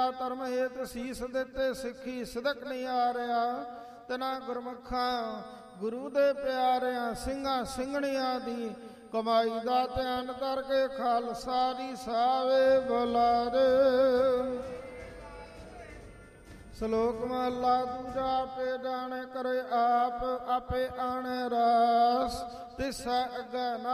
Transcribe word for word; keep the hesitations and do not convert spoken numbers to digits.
ਸੱਚਾ ਧਰਮ ਹੇਤ ਸੀਸ ਦਿੱਤੇ ਸਿੱਖੀ ਸਿਦਕ ਨਹੀਂ ਆ ਰਿਹਾ ਤਨਾ ਗੁਰਮੁਖਾਂ ਗੁਰੂ ਦੇ ਪਿਆਰਿਆਂ ਸਿੰਘਾਂ ਸਿੰਘਣੀਆਂ ਦੀ ਕਮਾਈ ਦਾ ਧਿਆਨ ਧਰ ਕੇ ਖਾਲਸਾ ਦੀ ਸਾਵੇ ਬੁਲਾਰੇ। ਸ਼ਲੋਕ ਮਹਲਾ ਦੂਜਾ। ਆਪੇ ਜਾਣੇ ਕਰੇ ਆਪ ਆਪੇ ਆਣੇ ਰਾਸ ਤਿਸਾ ਅੱਗੇ ਨਾ